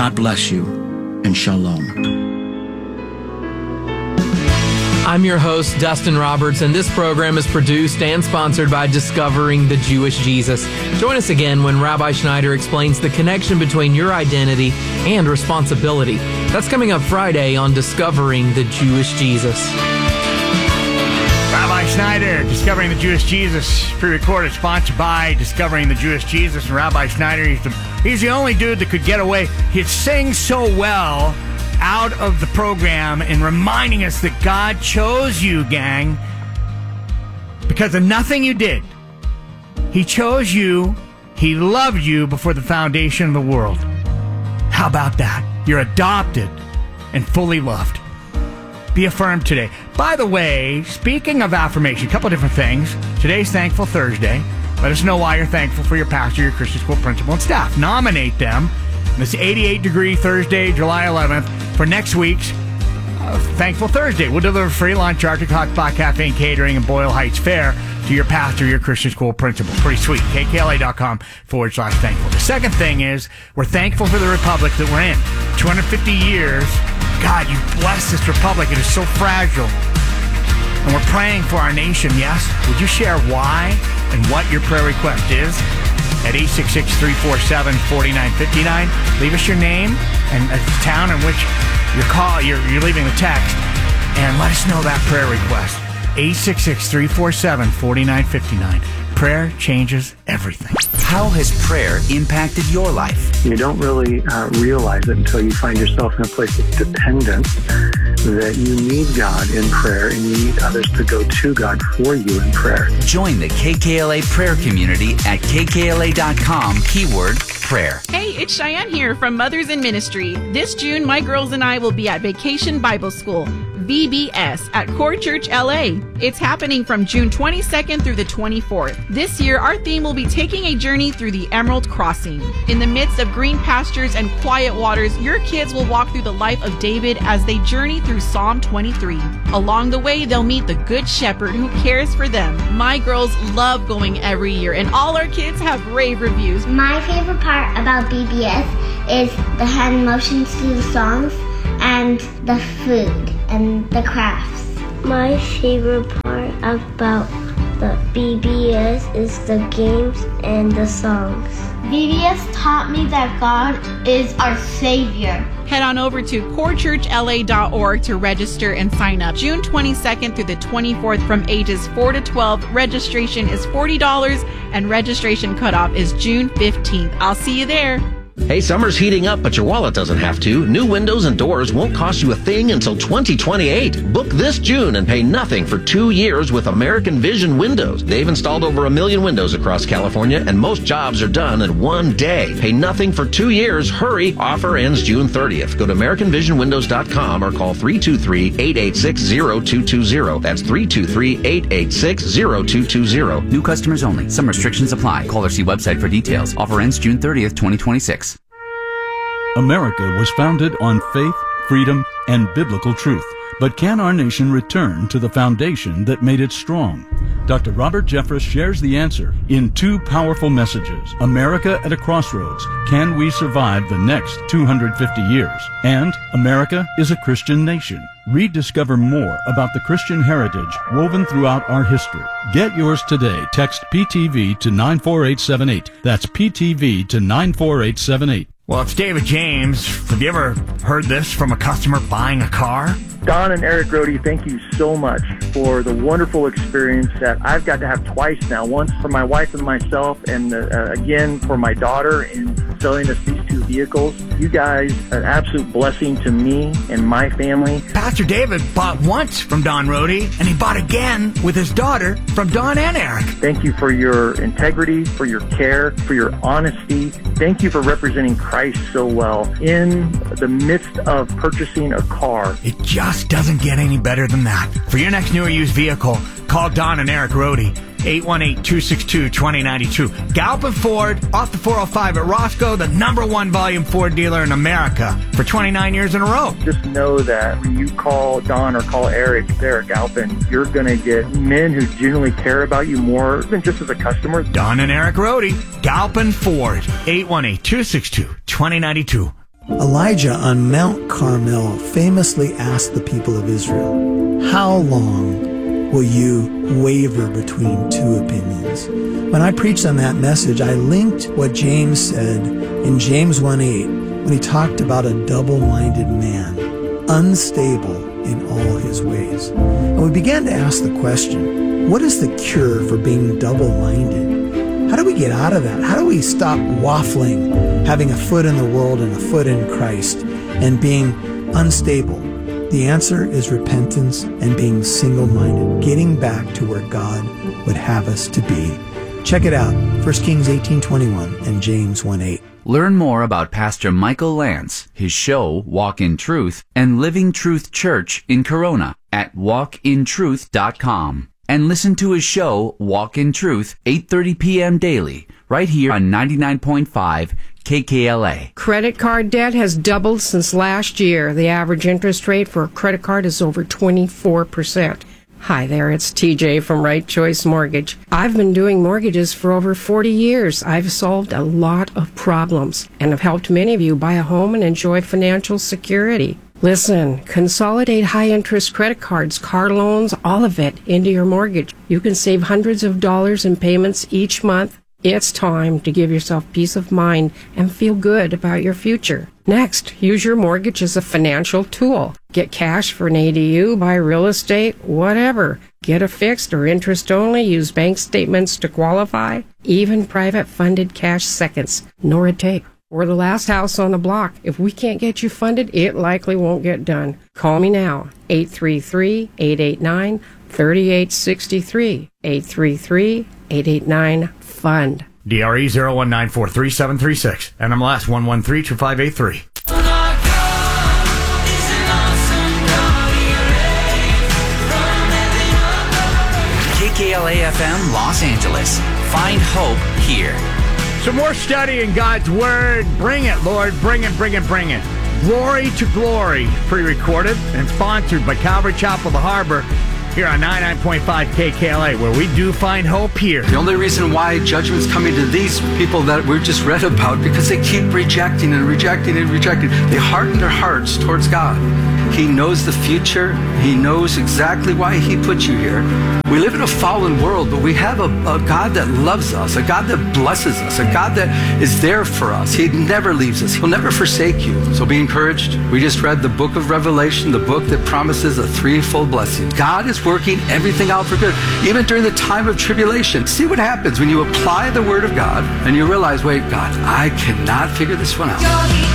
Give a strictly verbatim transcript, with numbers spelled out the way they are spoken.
God bless you, and shalom. I'm your host, Dustin Roberts, and this program is produced and sponsored by Discovering the Jewish Jesus. Join us again when Rabbi Schneider explains the connection between your identity and responsibility. That's coming up Friday on Discovering the Jewish Jesus. Rabbi Schneider, Discovering the Jewish Jesus, pre-recorded, sponsored by Discovering the Jewish Jesus. And Rabbi Schneider, he's the, he's the only dude that could get away. He sings so well out of the program and reminding us that God chose you, gang, because of nothing you did. He chose you. He loved you before the foundation of the world. How about that? You're adopted and fully loved. Be affirmed today. By the way, speaking of affirmation, a couple different things. Today's Thankful Thursday. Let us know why you're thankful for your pastor, your Christian school principal, and staff. Nominate them. This eighty-eight degree Thursday, July eleventh, for next week's uh, Thankful Thursday. We'll deliver free lunch, Arctic Hot Spot Cafe and Catering, and Boyle Heights Fair to your pastor, your Christian school principal. Pretty sweet. K K L A dot com forward slash thankful. The second thing is we're thankful for the republic that we're in. two hundred fifty years. God, you bless this republic. It is so fragile. And we're praying for our nation, yes? Would you share why and what your prayer request is? At eight six six, three four seven, four nine five nine. Leave us your name and a town in which you're, call, you're, you're leaving the text, and let us know that prayer request. eight six six, three four seven, four nine five nine. Prayer changes everything. How has prayer impacted your life? You don't really uh, realize it until you find yourself in a place of dependence, that you need God in prayer and you need others to go to God for you in prayer. Join the K K L A prayer community at K K L A dot com, keyword prayer. Hey, it's Cheyenne here from Mothers in Ministry. This June, my girls and I will be at Vacation Bible School, V B S, at Core Church L A. It's happening from June twenty-second through the twenty-fourth. This year, our theme will be taking a journey through the Emerald Crossing. In the midst of green pastures and quiet waters, your kids will walk through the life of David as they journey through Psalm twenty-three. Along the way, they'll meet the Good Shepherd who cares for them. My girls love going every year, and all our kids have rave reviews. My favorite part about V B S is the hand motions to the songs and the food and the crafts. My favorite part about the V B S is the games and the songs. V B S taught me that God is our Savior. Head on over to core church L A dot org to register and sign up. June twenty-second through the twenty-fourth from ages four to twelve. Registration is forty dollars and registration cutoff is June fifteenth. I'll see you there. Hey, summer's heating up, but your wallet doesn't have to. New windows and doors won't cost you a thing until twenty twenty-eight. Book this June and pay nothing for two years with American Vision Windows. They've installed over a million windows across California, and most jobs are done in one day. Pay nothing for two years. Hurry. Offer ends June thirtieth. Go to American Vision Windows dot com or call three two three, eight eight six, zero two two zero. That's three two three, eight eight six, zero two two zero. New customers only. Some restrictions apply. Call or see website for details. Offer ends June thirtieth, twenty twenty-six. America was founded on faith, freedom, and biblical truth. But can our nation return to the foundation that made it strong? Doctor Robert Jeffress shares the answer in two powerful messages. America at a Crossroads. Can we survive the next two hundred fifty years? And America is a Christian nation. Rediscover more about the Christian heritage woven throughout our history. Get yours today. Text P T V to nine four eight seven eight. That's P T V to nine four eight seven eight. Well, it's David James. Have you ever heard this from a customer buying a car? Don and Eric Rohde, thank you so much for the wonderful experience that I've got to have twice now. Once for my wife and myself, and uh, again for my daughter in selling us these two vehicles. You guys are an absolute blessing to me and my family. Pastor David bought once from Don Rohde, and he bought again with his daughter from Don and Eric. Thank you for your integrity, for your care, for your honesty. Thank you for representing Christ so well in the midst of purchasing a car. It just doesn't get any better than that. For your next new or used vehicle, call Don and Eric Rohde, eight one eight, two six two, two zero nine two. Galpin Ford, off the four oh five at Roscoe, the number one volume Ford dealer in America for twenty-nine years in a row. Just know that when you call Don or call Eric there at Galpin, you're going to get men who genuinely care about you more than just as a customer. Don and Eric Rohde, Galpin Ford, eight one eight, two six two, two zero nine two. Elijah on Mount Carmel famously asked the people of Israel, "How long will you waver between two opinions?" When I preached on that message, I linked what James said in James one eight when he talked about a double-minded man, unstable in all his ways. And we began to ask the question, what is the cure for being double-minded? How do we get out of that? How do we stop waffling, having a foot in the world and a foot in Christ, and being unstable? The answer is repentance and being single-minded, getting back to where God would have us to be. Check it out, First Kings eighteen twenty-one and James one eight. Learn more about Pastor Michael Lance, his show, Walk in Truth, and Living Truth Church in Corona at walk in truth dot com. And listen to his show, Walk in Truth, eight thirty p.m. daily, right here on ninety-nine point five K K L A. Credit card debt has doubled since last year. The average interest rate for a credit card is over twenty-four percent. Hi there, it's T J from Right Choice Mortgage. I've been doing mortgages for over forty years. I've solved a lot of problems and have helped many of you buy a home and enjoy financial security. Listen, consolidate high-interest credit cards, car loans, all of it into your mortgage. You can save hundreds of dollars in payments each month. It's time to give yourself peace of mind and feel good about your future. Next, use your mortgage as a financial tool. Get cash for an A D U, buy real estate, whatever. Get a fixed or interest only, use bank statements to qualify, even private funded cash seconds. Nora Tape. We're the last house on the block. If we can't get you funded, it likely won't get done. Call me now, eight three three, eight eight nine, three eight six three, eight three three, eight eight nine, fund. D R E zero one nine four three seven three six. N M L S one one three two five eight three. K K L A F M Los Angeles. Find hope here. Some more study in God's Word. Bring it, Lord. Bring it, bring it, bring it. Glory to Glory, pre-recorded and sponsored by Calvary Chapel, the Harbor, here on ninety-nine point five K K L A, where we do find hope here. The only reason why judgment's coming to these people that we just read about, because they keep rejecting and rejecting and rejecting. They harden their hearts towards God. He knows the future. He knows exactly why He put you here. We live in a fallen world, but we have a, a God that loves us, a God that blesses us, a God that is there for us. He never leaves us. He'll never forsake you. So be encouraged. We just read the book of Revelation, the book that promises a threefold blessing. God is working everything out for good, even during the time of tribulation. See what happens when you apply the Word of God and you realize, wait, God, I cannot figure this one out.